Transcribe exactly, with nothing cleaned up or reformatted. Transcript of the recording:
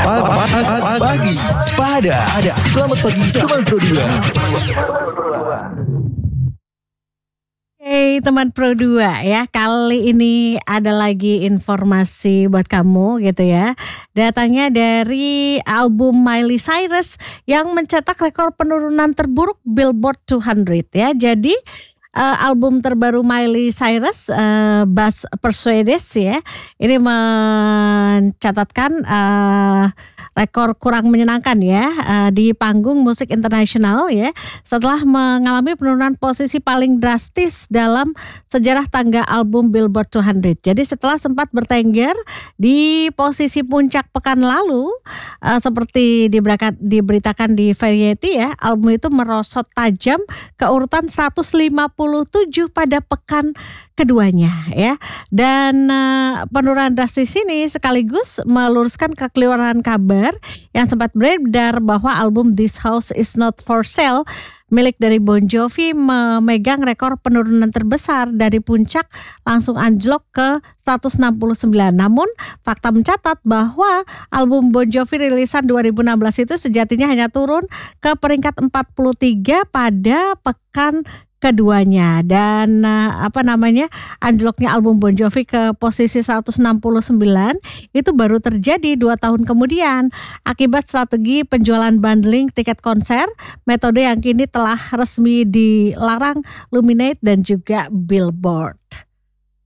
Pagi Sepada. Selamat pagi teman Pro dua. Hey teman Pro dua ya, kali ini ada lagi informasi buat kamu gitu ya. Datangnya dari album Miley Cyrus yang mencetak rekor penurunan terburuk Billboard dua ratus ya. Jadi uh, album terbaru Miley Cyrus, uh, Buzz Persuades ya, ini mencatatkan uh, rekor kurang menyenangkan ya uh, di panggung musik internasional ya, setelah mengalami penurunan posisi paling drastis dalam sejarah tangga album Billboard dua ratus. Jadi setelah sempat bertengger di posisi puncak pekan lalu, uh, seperti diberitakan, diberitakan di Variety ya, album itu merosot tajam ke urutan seratus lima puluh tujuh pada pekan keduanya ya. Dan uh, penurunan drastis ini sekaligus meluruskan kekeliruan kabar yang sempat beredar bahwa album This House Is Not For Sale milik dari Bon Jovi memegang rekor penurunan terbesar dari puncak langsung anjlok ke seratus enam puluh sembilan. Namun fakta mencatat bahwa album Bon Jovi rilisan dua ribu enam belas itu sejatinya hanya turun ke peringkat empat puluh tiga pada pekan keduanya. Dan apa namanya, anjloknya album Bon Jovi ke posisi seratus enam puluh sembilan itu baru terjadi dua tahun kemudian akibat strategi penjualan bundling tiket konser, metode yang kini telah resmi dilarang Luminate dan juga Billboard.